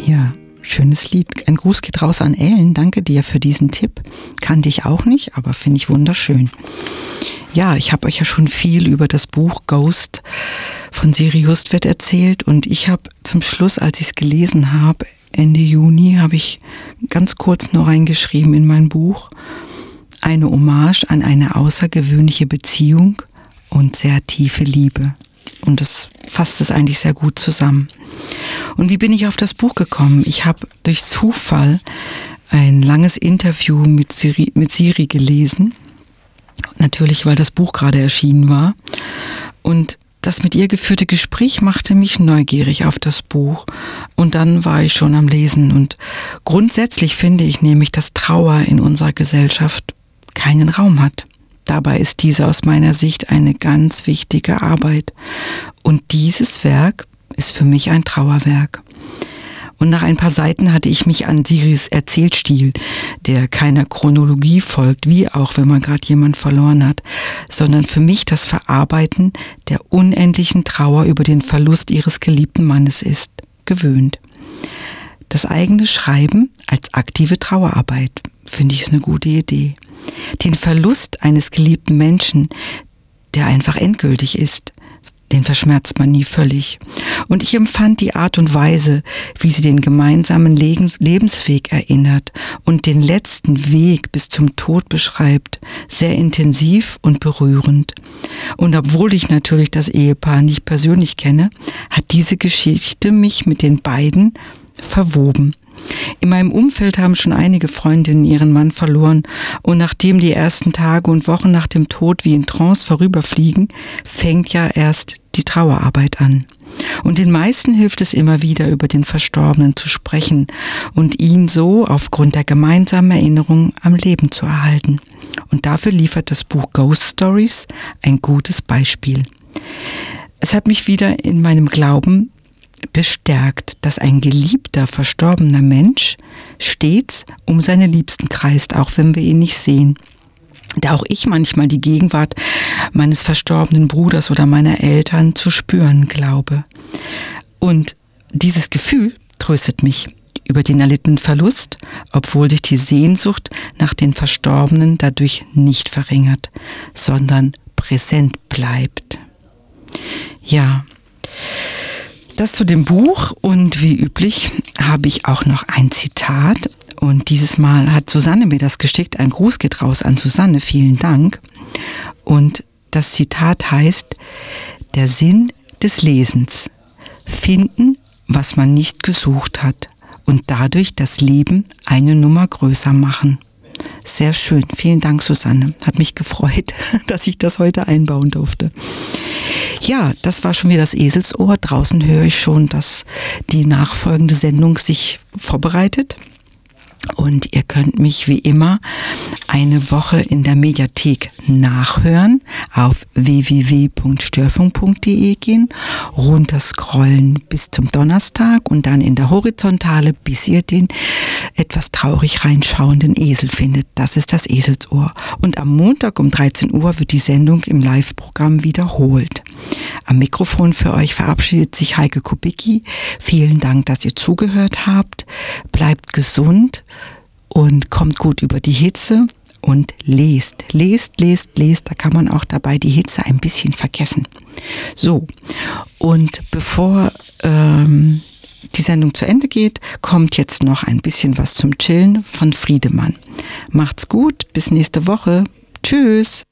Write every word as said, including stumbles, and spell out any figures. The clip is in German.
Ja, schönes Lied. Ein Gruß geht raus an Ellen. Danke dir für diesen Tipp. Kannte ich auch nicht, aber finde ich wunderschön. Ja, ich habe euch ja schon viel über das Buch Ghost von Siri Hustvedt erzählt und ich habe zum Schluss, als ich es gelesen habe, Ende Juni, habe ich ganz kurz nur reingeschrieben in mein Buch: eine Hommage an eine außergewöhnliche Beziehung und sehr tiefe Liebe. Und das fasst es eigentlich sehr gut zusammen. Und wie bin ich auf das Buch gekommen? Ich habe durch Zufall ein langes Interview mit Siri, mit Siri gelesen. Natürlich, weil das Buch gerade erschienen war. Und das mit ihr geführte Gespräch machte mich neugierig auf das Buch. Und dann war ich schon am Lesen. Und grundsätzlich finde ich nämlich, dass Trauer in unserer Gesellschaft keinen Raum hat. Dabei ist diese aus meiner Sicht eine ganz wichtige Arbeit. Und dieses Werk ist für mich ein Trauerwerk. Und nach ein paar Seiten hatte ich mich an Siris Erzählstil, der keiner Chronologie folgt, wie auch wenn man gerade jemand verloren hat, sondern für mich das Verarbeiten der unendlichen Trauer über den Verlust ihres geliebten Mannes ist, gewöhnt. Das eigene Schreiben als aktive Trauerarbeit, finde ich, ist eine gute Idee. Den Verlust eines geliebten Menschen, der einfach endgültig ist, den verschmerzt man nie völlig. Und ich empfand die Art und Weise, wie sie den gemeinsamen Lebensweg erinnert und den letzten Weg bis zum Tod beschreibt, sehr intensiv und berührend. Und obwohl ich natürlich das Ehepaar nicht persönlich kenne, hat diese Geschichte mich mit den beiden verwoben. In meinem Umfeld haben schon einige Freundinnen ihren Mann verloren und nachdem die ersten Tage und Wochen nach dem Tod wie in Trance vorüberfliegen, fängt ja erst die Trauerarbeit an. Und den meisten hilft es immer wieder, über den Verstorbenen zu sprechen und ihn so aufgrund der gemeinsamen Erinnerung am Leben zu erhalten. Und dafür liefert das Buch Ghost Stories ein gutes Beispiel. Es hat mich wieder in meinem Glauben bestärkt, dass ein geliebter, verstorbener Mensch stets um seine Liebsten kreist, auch wenn wir ihn nicht sehen. Da auch ich manchmal die Gegenwart meines verstorbenen Bruders oder meiner Eltern zu spüren glaube. Und dieses Gefühl tröstet mich über den erlittenen Verlust, obwohl sich die Sehnsucht nach den Verstorbenen dadurch nicht verringert, sondern präsent bleibt. Ja, das zu dem Buch und wie üblich habe ich auch noch ein Zitat und dieses Mal hat Susanne mir das geschickt. Ein Gruß geht raus an Susanne, vielen Dank. Und das Zitat heißt: Der Sinn des Lesens, finden, was man nicht gesucht hat und dadurch das Leben eine Nummer größer machen. Sehr schön, vielen Dank Susanne, hat mich gefreut, dass ich das heute einbauen durfte. Ja, das war schon wieder das Eselsohr. Draußen höre ich schon, dass die nachfolgende Sendung sich vorbereitet. Und ihr könnt mich wie immer eine Woche in der Mediathek nachhören, auf w w w punkt störfunk punkt d e gehen, runterscrollen bis zum Donnerstag und dann in der Horizontale, bis ihr den etwas traurig reinschauenden Esel findet. Das ist das Eselsohr. Und am Montag um dreizehn Uhr wird die Sendung im Live-Programm wiederholt. Am Mikrofon für euch verabschiedet sich Heike Kubicki. Vielen Dank, dass ihr zugehört habt. Bleibt gesund und kommt gut über die Hitze und lest, lest, lest, lest. Da kann man auch dabei die Hitze ein bisschen vergessen. So, und bevor ähm, die Sendung zu Ende geht, kommt jetzt noch ein bisschen was zum Chillen von Friedemann. Macht's gut, bis nächste Woche. Tschüss.